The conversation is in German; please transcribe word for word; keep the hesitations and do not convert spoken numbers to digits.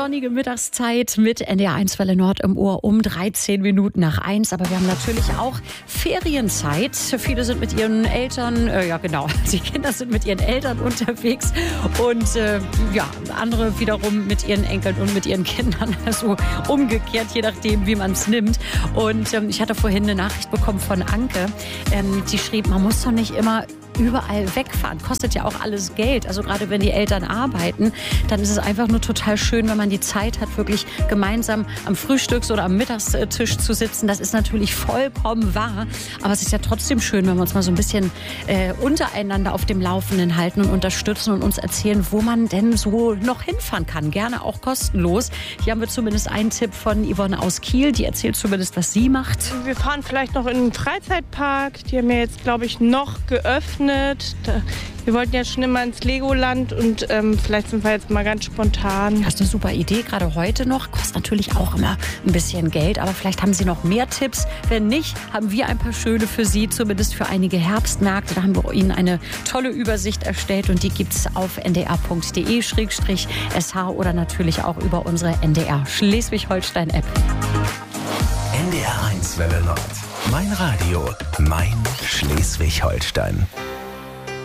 sonnige Mittagszeit mit N D R eins Welle Nord im Ohr um dreizehn Minuten nach eins. Aber wir haben natürlich auch Ferienzeit. Viele sind mit ihren Eltern, äh, ja genau, die Kinder sind mit ihren Eltern unterwegs und äh, ja, andere wiederum mit ihren Enkeln und mit ihren Kindern. Also umgekehrt, je nachdem, wie man es nimmt. Und ähm, ich hatte vorhin eine Nachricht bekommen von Anke, ähm, die schrieb, man muss doch nicht immer überall wegfahren. Kostet ja auch alles Geld. Also gerade wenn die Eltern arbeiten, dann ist es einfach nur total schön, wenn man die Zeit hat, wirklich gemeinsam am Frühstücks- oder am Mittagstisch zu sitzen. Das ist natürlich vollkommen wahr. Aber es ist ja trotzdem schön, wenn wir uns mal so ein bisschen äh, untereinander auf dem Laufenden halten und unterstützen und uns erzählen, wo man denn so noch hinfahren kann. Gerne auch kostenlos. Hier haben wir zumindest einen Tipp von Yvonne aus Kiel. Die erzählt zumindest, was sie macht. Wir fahren vielleicht noch in einen Freizeitpark. Die haben ja jetzt, glaube ich, noch geöffnet. Wir wollten ja schon immer ins Legoland und ähm, vielleicht sind wir jetzt mal ganz spontan. Das ist eine super Idee, gerade heute noch. Kostet natürlich auch immer ein bisschen Geld, aber vielleicht haben Sie noch mehr Tipps. Wenn nicht, haben wir ein paar schöne für Sie, zumindest für einige Herbstmärkte. Da haben wir Ihnen eine tolle Übersicht erstellt und die gibt es auf n d r punkt d e slash s h oder natürlich auch über unsere N D R Schleswig-Holstein-App. N D R eins Welle Nord. Mein Radio, mein Schleswig-Holstein.